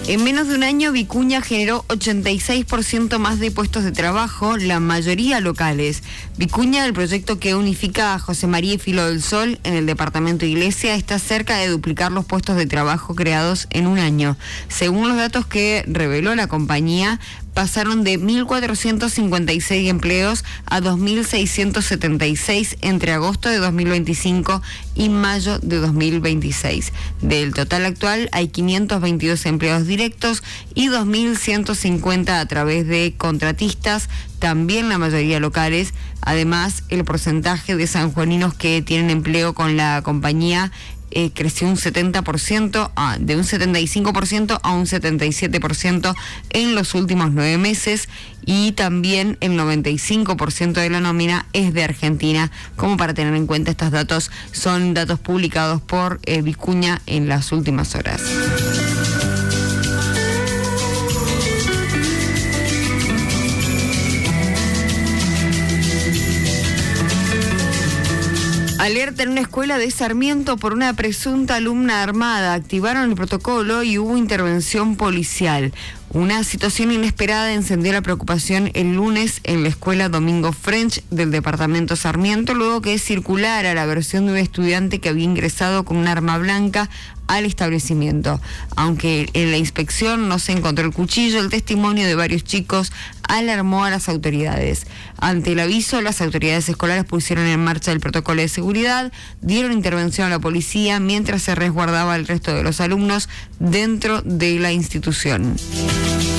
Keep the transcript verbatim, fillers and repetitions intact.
En menos de un año, Vicuña generó ochenta y seis por ciento más de puestos de trabajo, la mayoría locales. Vicuña, el proyecto que unifica a José María y Filo del Sol en el departamento Iglesia, está cerca de duplicar los puestos de trabajo creados en un año. Según los datos que reveló la compañía, pasaron de mil cuatrocientos cincuenta y seis empleos a dos mil seiscientos setenta y seis entre agosto de dos mil veinticinco y mayo de dos mil veintiséis. Del total actual hay quinientos veintidós empleados directos y dos mil ciento cincuenta a través de contratistas, también la mayoría locales. Además, el porcentaje de sanjuaninos que tienen empleo con la compañía Eh, creció un setenta por ciento, ah, de un setenta y cinco por ciento a un setenta y siete por ciento en los últimos nueve meses, y también el noventa y cinco por ciento de la nómina es de Argentina. Como para tener en cuenta, estos datos son datos publicados por eh, Vicuña en las últimas horas. Alerta en una escuela de Sarmiento por una presunta alumna armada. Activaron el protocolo y hubo intervención policial. Una situación inesperada encendió la preocupación el lunes en la escuela Domingo French del departamento Sarmiento, luego que circulara la versión de un estudiante que había ingresado con un arma blanca al establecimiento. Aunque en la inspección no se encontró el cuchillo, el testimonio de varios chicos alarmó a las autoridades. Ante el aviso, las autoridades escolares pusieron en marcha el protocolo de seguridad, dieron intervención a la policía mientras se resguardaba el resto de los alumnos dentro de la institución.